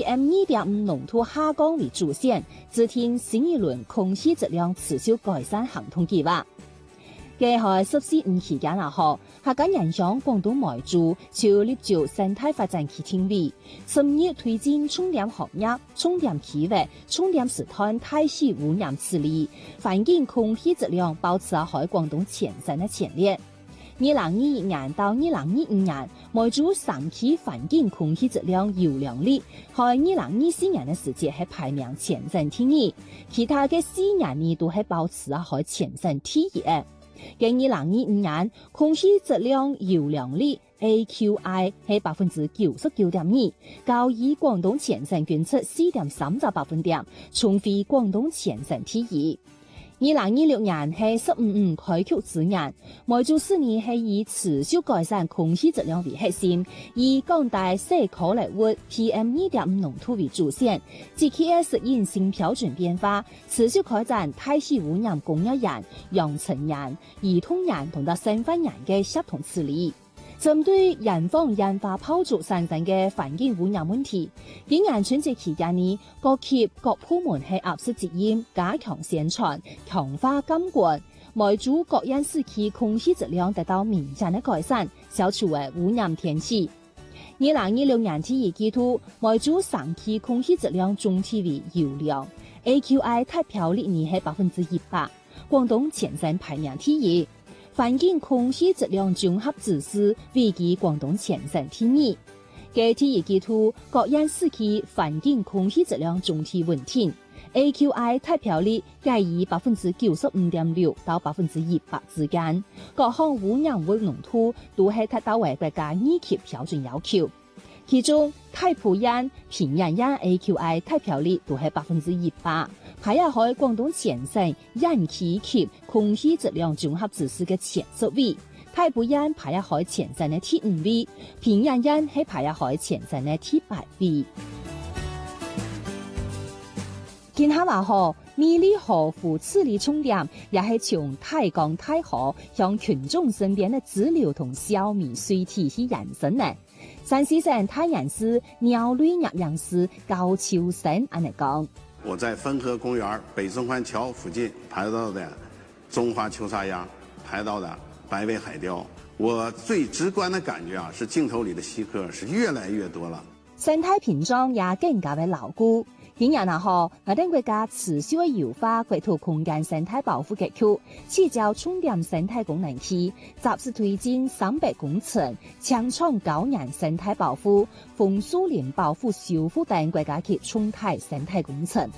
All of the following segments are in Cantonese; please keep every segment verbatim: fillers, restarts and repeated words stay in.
M 二點五 濃度下降為主線，制定新一輪空氣質量持續改善行動計劃。嘅係十四五期間啊，嗬，客家人向廣東梅州朝立州生態發展協定會，深入推進重點行業、重點區域、重點時段大氣污染處理，環境空氣質量保持喺廣東前線嘅前列。二零二一年到二零二五年，梅州三區環境空氣質量優良率，喺二零二四年嘅時節係排名前三第二，其他嘅四年呢都係保持喺前三第一嘅。嘅二零二五年空氣質量優良率 A Q I 係百分之九十九點二，較以廣東前線捐出四點三個百分點，重回廣東前線第一。二零二六年係十五五開局之年，梅州市呢係以持續改善空氣質量為核心，以降低細顆粒物 P M 二點五 濃度為主線，積極適應新標準變化，持續開展大氣污染供應鏈、養成鏈、兒童鏈同埋生產鏈嘅協同處理。針對人防人化炮竹產生嘅環境污染問題，今年春節期間呢，各級各部門係壓實責任，加強宣傳，強化監管，梅州各縣市區空氣質量得到明顯的改善，消除嘅污染天氣。二零二六年第一季度，梅州三區空氣質量總體為優良 ，A Q I 達標率呢係百分之一百，廣東前線排名第一。環境空氣質量綜合指數位居廣東前線第二。嘅第一季度，各縣市區環境空氣質量總體穩定 ，A Q I 達標率介於百分之九十五點六到百分之一百之間，各項污染物濃度都係達到為國家二級標準要求。其中，太浦縣、平陽縣 A Q I 達標率都係百分之一百。排喺喺廣東前線縣區級空氣質量綜合指數嘅前十位，太浦縣排喺喺前線嘅第五位，平陽縣係排喺喺前線嘅第八位。見下話河，美麗河湖治理重點也係從太江太河向群眾身邊嘅支流同消弭水體去延伸呢。山西省太原市鳥類養養師高秋生安尼講。 我在汾河公園北正環橋附近拍到的中華秋沙鴨，拍到的白尾海雕。我最直觀的感覺啊，是鏡頭裏的稀客是越來越多了。 生態屏障也更加的牢固。今年啊，嗬，我哋國家持續優化國土空間生態保護格局，聚焦重點生態功能區，集思推進三百工程，強創高年生態保護、楓樹林保護修復等國家級重大生態工程。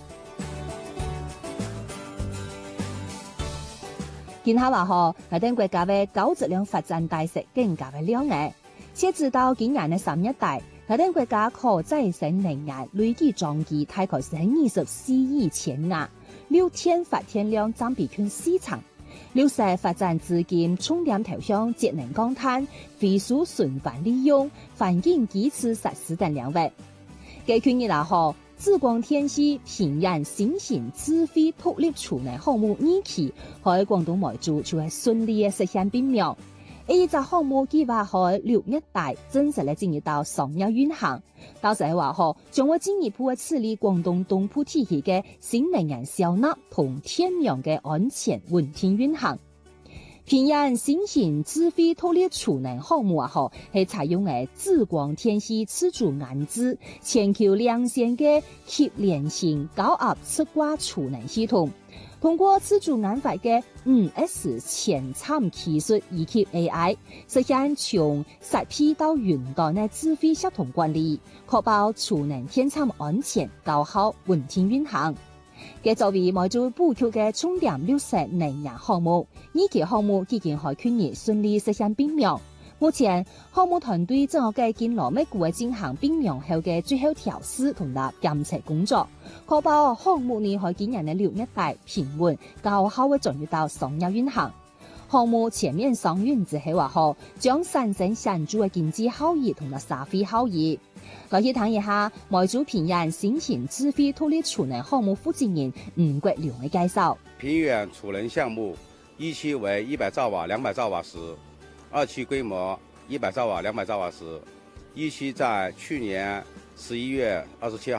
見下話嗬，我哋國家嘅高質量發展大勢更加嘅亮眼。截至到今年嘅三月底，我哋國家可再生能源累計裝機大概是喺二十四億千瓦，六天發電量佔比近四成。綠色發展資金重點投向節能降碳、廢水循環利用、環境基礎設施等領域。嘅去年來河，紫光天氣平陽新型自費獨立儲能項目二期喺廣東梅州就係順利嘅實現並苗。呢隻項目計劃喺六月底正式嚟進入到商業運行，到時係話嗬，將會進一步處理廣東東部地區嘅新能源消納同天然嘅安全穩定運行。平陽新型自費獨立儲能項目啊，嗬係採用嘅紫光天氣自主安置全球領先嘅協聯性高壓側掛儲能系統。通過自主研發嘅五 S 前瞻技術以及 A I， 實現從實體到雲端嘅智慧協同管理，確保儲能天參安全、高效、穩定運行。嘅作為梅州布局嘅重點綠色能源項目，呢期項目已經喺去年順利實現並苗。目前項目團隊正喺計建羅美股嘅進行並苗後嘅最後調試同埋監測工作，確保項目呢喺今年嘅六月底平穩高效嘅進入到商業運行。項目全面上運之後話後，將產生顯著嘅經濟效益同埋社會效益。我去談一下梅州平陽新型自費獨立儲能項目負責人吳國良嘅介紹。 平陽儲能項目一期為一百兆瓦、兩百兆瓦時。二期規模一百兆瓦、兩百兆瓦時，一期在去年十一月二十七號